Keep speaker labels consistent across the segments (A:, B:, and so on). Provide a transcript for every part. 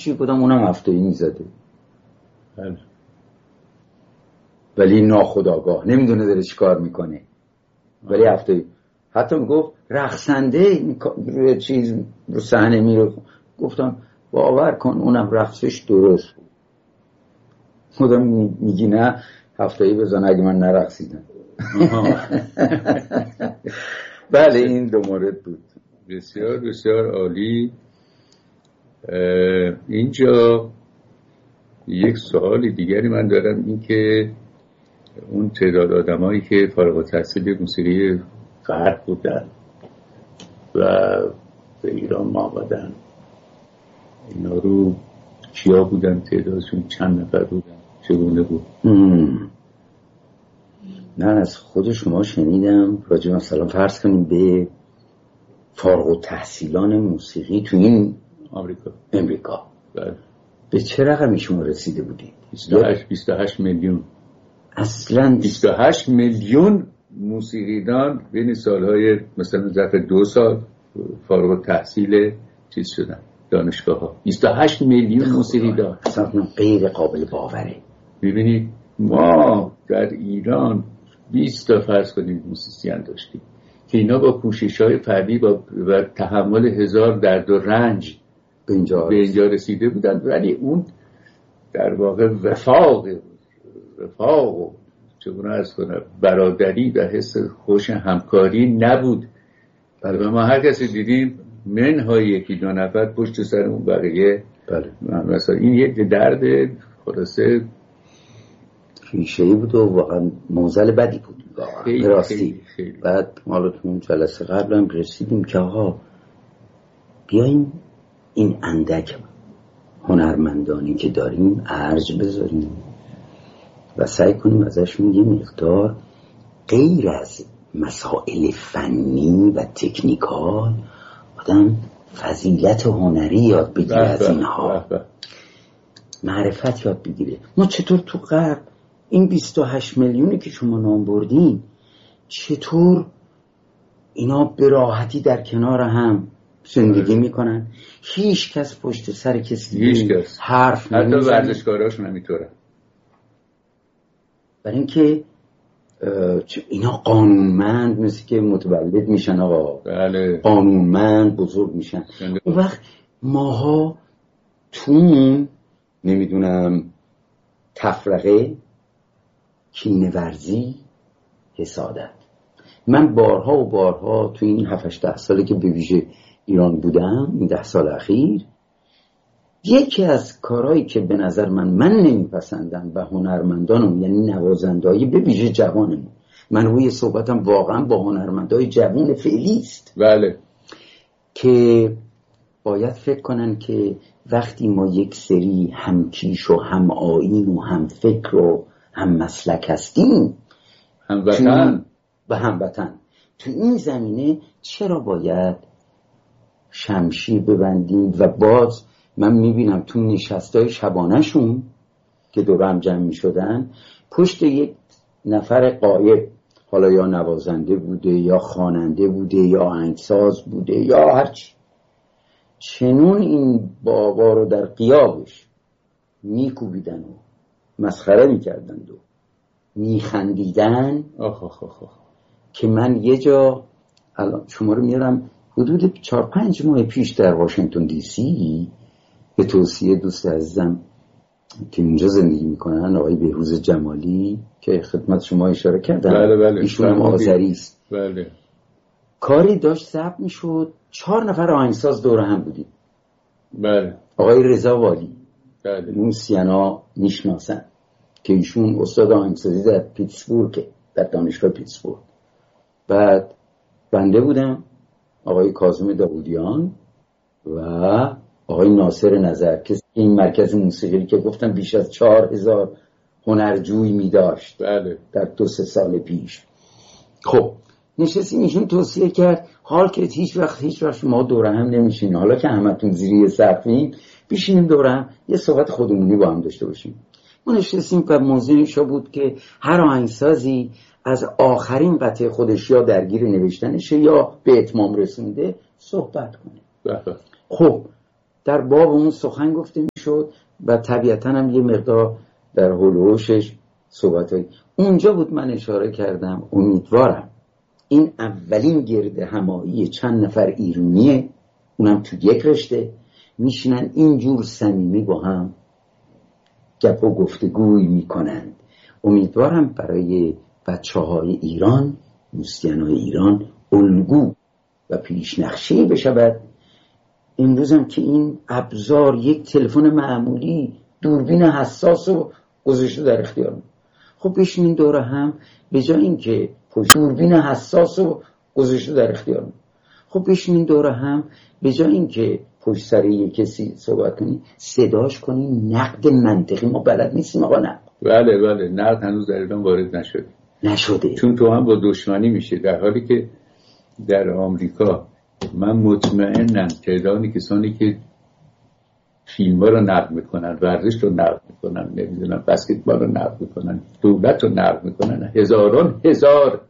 A: چی بودم اونم هفته‌ای میزده،
B: بله.
A: ولی ناخودآگاه نمیدونه داره چی کار میکنه، ولی هفته‌ای. حتی میگفت رقصنده روی چیز رو صحنه میره، گفتم باور کن اونم رقصش درست بود. خودم میگی نه هفته‌ای بزن اگه من نرقصیدم. بله این دو مورد بود.
B: بسیار بسیار عالی. اینجا یک سوال دیگری من دارم، این که اون تعداد آدمایی که فارغ التحصیل موسیقی غرب بودن و به ایران آمدن، اینا رو کیا بودن؟ تعدادشون چند نفر بودن؟ چگونه بود؟
A: من از خود شما شنیدم راجع مثلا فرض کنیم به فارغ التحصیلان موسیقی تو این امریکا
B: بله.
A: به چه رقمی شما رسیده بودید؟
B: 28 میلیون.
A: اصلا
B: 28 میلیون موسیقیدان بین سالهای مثلا ظرف 2 سال فارغ التحصیل چیز شدن دانشگاه ها. 28 میلیون موسیقیدان،
A: اصلا غیر قابل باوره.
B: ببینید ما در ایران 20 تا فرض کنید موسیقیان داشتیم که اینا با کوشش‌های فردی و تحمل هزار درد و رنج به اینجا رسیده بودن، ولی اون در واقع وفاق و چگونه عرض کنم برادری و حس خوش همکاری نبود. بله ما هر کسی دیدیم منهای یکی دو نفر پشت سر اون بقیه.
A: بله
B: مثلا این یک درد خلاصه
A: کلیشه‌ای بود و واقعا منزل بدی بود
B: خیلی
A: راستی. بعد ما تو اون جلسه قبلم رسیدیم که آقا بیایم این اندک هنرمندانی که داریم ارج بذاریم و سعی کنیم ازشون یه مقدار غیر از مسائل فنی و تکنیکال آدم فضیلت هنری یاد بگیره، از اینها معرفت یاد بگیره. ما چطور تو غرب این 28 میلیونی که شما نام بردین چطور اینا به راحتی در کنار هم زندگی میکنن، هیچ کس پشت سر کسی حرف نمیزنه،
B: حتی ورزشکاراشون همینطوره.
A: برای اینکه اینا قانونمند مثل که متولد میشن آقا.
B: بله.
A: قانونمند بزرگ میشن. اون وقت ماها تون نمیدونم تفرقه، کینه‌ورزی، حسادت. من بارها و بارها تو این 7-8 ساله که به ویژه ایران بودم، این 10 سال اخیر، یکی از کارهایی که به نظر من نمیپسندم و هنرمندانم یعنی نوازندهایی به ویژه جوانم، من روی صحبتم واقعا با هنرمندای جوان فعلی است.
B: بله.
A: که باید فکر کنن که وقتی ما یک سری همکیش و هم آیین و هم فکر و هم مسلک هستیم،
B: هموطن
A: و هموطن، تو این زمینه چرا باید شمشیر ببندیم؟ و باز من میبینم تو نشستای شبانهشون که دور هم جمع میشدن پشت یک نفر غایب، حالا یا نوازنده بوده یا خواننده بوده یا آهنگساز بوده یا هرچی، چنون این بابا رو در غیابش میکوبیدن و مسخره میکردن و میخندیدن. که من یه جا الان شما رو میارم حدود 4-5 ماه پیش در واشنگتن دی سی به توصیه دوست عزیزم که اینجا زندگی میکنن، آقای بهروز جمالی که خدمت شما اشاره کردم.
B: بله.
A: ایشون آذری است.
B: بله.
A: کاری داشت ضبط میشد، 4 نفر آهنگساز دور هم بودیم.
B: بله.
A: آقای رضا والی.
B: بله.
A: اون سیانا میشناسن که ایشون استاد آهنگسازی در پیتسبورگ، در دانشگاه پیتسبورگ. بعد بنده بودم، آقای کاظم داودیان و آقای ناصر نظر که این مرکز موسیقی که گفتم بیش از 4000 هنرجوی می داشت.
B: بله.
A: در 2-3 سال پیش. خب نشستیم، ایشون توصیه کرد حال که هیچ وقت ما دور هم نمیشین، حالا که همتون زیر سقفین بشینیم دور هم یه صحبت خودمونی با هم داشته باشیم. ما نشستیم و موضوعش بود که هر آهنگسازی از آخرین قطعه خودش یا درگیر نوشتنشه یا به اتمام رسونده صحبت کنه.
B: بله.
A: خب در باب اون سخن گفته شد و طبیعتا هم یه مقدار در هلوشش صحبتایی اونجا بود. من اشاره کردم امیدوارم این اولین گرد همایی چند نفر ایرانیه، اونم تو یک رشته میشینن اینجور صمیمی با هم گپ و گفتگوی میکنند. امیدوارم برای بچه‌های ایران، موسیقیان‌های ایران الگو و پیشنقشه بشود. امروزم که این ابزار، یک تلفن معمولی، دوربین حساس رو گذاشته در اختیار ما. خب بشینین دور هم، به جای اینکه دوربین حساس رو گذاشته در اختیار ما، خب بشینین دور هم، به جای اینکه پشت سر یک کسی صحبت کنی صداش کنی. نقد منطقی ما بلد نیستیم آقا. نقد
B: بله نقد هنوز در ایران وارد نشده چون تو هم با دشمنی میشه، در حالی که در آمریکا من مطمئنم تعداد کسانی که فیلم‌ها رو نقد میکنن، ورزش رو نقد میکنن، نمیدونم بسکتبال رو نقد میکنن، دولت رو نقد میکنن، هزاران هزار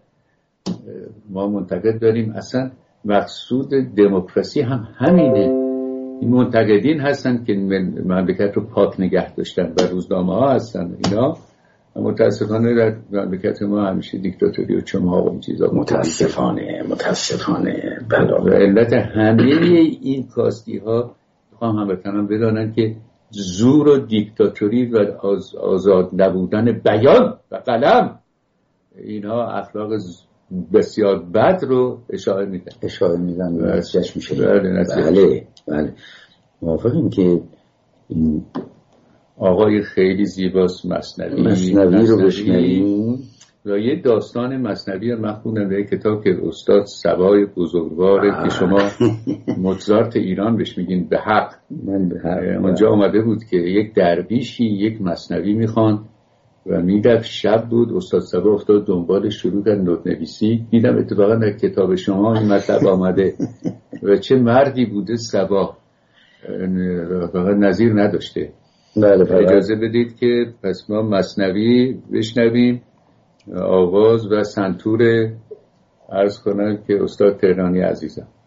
B: ما منتقد داریم. اصلا مقصود دموکراسی هم همینه. این منتقدین هستن که مملکت رو پاک نگه داشتن و روزنامه ها هستن اینا. متاسفانه در مملکت ما همیشه دیکتاتوری و چماق و این چیزا
A: متاسفانه
B: و علت همه این کاستی ها میخوام هموطنان بدانن که زور و دیکتاتوری و آزاد نبودن بیان و قلم، اینها اخلاق بسیار بد رو اشاره میدن
A: و نتیجهش میشه. بله موافقیم که این
B: آقای خیلی زیباست مثنوی
A: رو بشنویم.
B: و یه داستان مثنوی من خوندم در کتاب که استاد سبای بزرگواره که شما موزارت ایران بهش میگین به حق.
A: من به حق
B: اونجا آمده بود که یک درویشی یک مثنوی میخواند و میرفت، شب بود، استاد سبا افتاد دنبالش، شروع کرد نوت نویسی. دیدم اتفاقا در کتاب شما این مطلب آمده و چه مردی بوده سبا، واقعا نظیر نداشته.
A: بله
B: اجازه بدید که پس ما مثنوی بشنویم، آواز و سنتور عرض کنم که استاد تهرانی عزیزم.